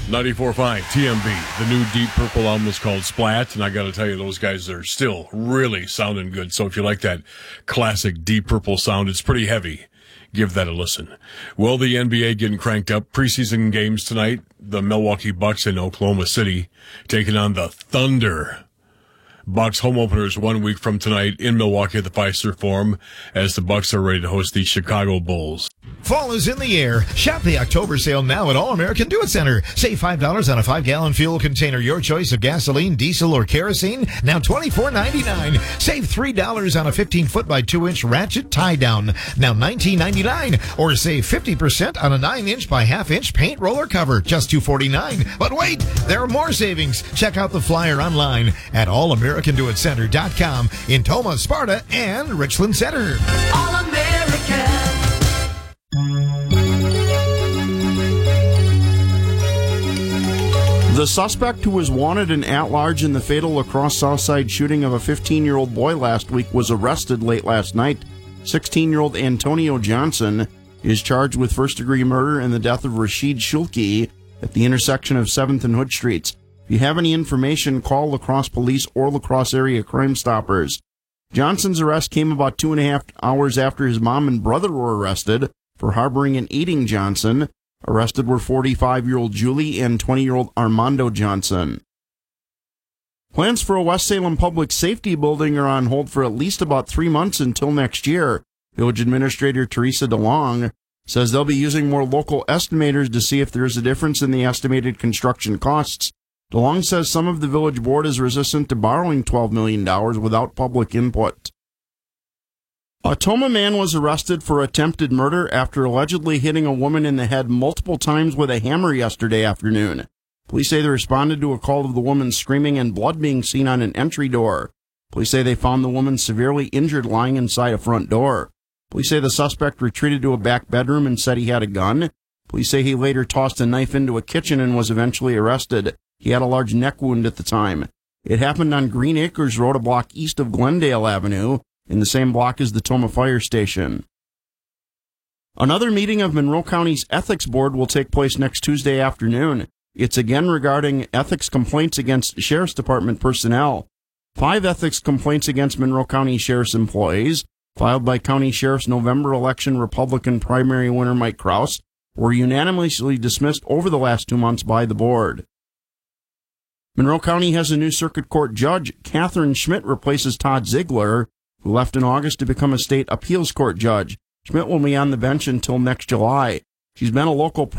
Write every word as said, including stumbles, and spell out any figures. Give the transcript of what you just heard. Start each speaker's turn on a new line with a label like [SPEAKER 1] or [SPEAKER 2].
[SPEAKER 1] ninety-four point five T M B. The new Deep Purple album is called Splat, and I got to tell you, those guys are still really sounding good. So if you like that classic Deep Purple sound, it's pretty heavy. Give that a listen. Well, the N B A getting cranked up. Preseason games tonight. The Milwaukee Bucks in Oklahoma City taking on the Thunder. Bucks home openers one week from tonight in Milwaukee at the Fiserv Forum as the Bucks are ready to host the Chicago Bulls.
[SPEAKER 2] Fall is in the air. Shop the October sale now at All American Do It Center. Save five dollars on a five-gallon fuel container. Your choice of gasoline, diesel, or kerosene. Now twenty-four ninety-nine. Save three dollars on a fifteen-foot by two-inch ratchet tie-down. Now nineteen ninety-nine. Or save fifty percent on a nine-inch by half-inch paint roller cover. Just two forty-nine. But wait, there are more savings. Check out the flyer online at all american do it center dot com in Toma, Sparta, and Richland Center.
[SPEAKER 3] All American.
[SPEAKER 4] The suspect who was wanted and at large in the fatal La Crosse Southside shooting of a fifteen-year-old boy last week was arrested late last night. sixteen-year-old Antonio Johnson is charged with first-degree murder in the death of Rashid Shulki at the intersection of seventh and Hood Streets. If you have any information, call La Crosse Police or La Crosse Area Crime Stoppers. Johnson's arrest came about two and a half hours after his mom and brother were arrested for harboring and aiding Johnson. Arrested were forty-five-year-old Julie and twenty-year-old Armando Johnson. Plans for a West Salem public safety building are on hold for at least about three months until next year. Village Administrator Teresa DeLong says they'll be using more local estimators to see if there is a difference in the estimated construction costs. DeLong says some of the village board is resistant to borrowing twelve million dollars without public input. A Toma man was arrested for attempted murder after allegedly hitting a woman in the head multiple times with a hammer yesterday afternoon. Police say they responded to a call of the woman screaming and blood being seen on an entry door. Police say they found the woman severely injured lying inside a front door. Police say the suspect retreated to a back bedroom and said he had a gun. Police say he later tossed a knife into a kitchen and was eventually arrested. He had a large neck wound at the time. It happened on Green Acres Road, a block east of Glendale Avenue, in the same block as the Toma Fire Station. Another meeting of Monroe County's Ethics Board will take place next Tuesday afternoon. It's again regarding ethics complaints against Sheriff's Department personnel. Five ethics complaints against Monroe County Sheriff's employees, filed by County Sheriff's November election Republican primary winner Mike Kraus, were unanimously dismissed over the last two months by the board. Monroe County has a new circuit court judge. Catherine Schmidt replaces Todd Ziegler, who left in August to become a state appeals court judge. Schmidt will be on the bench until next July. She's been a local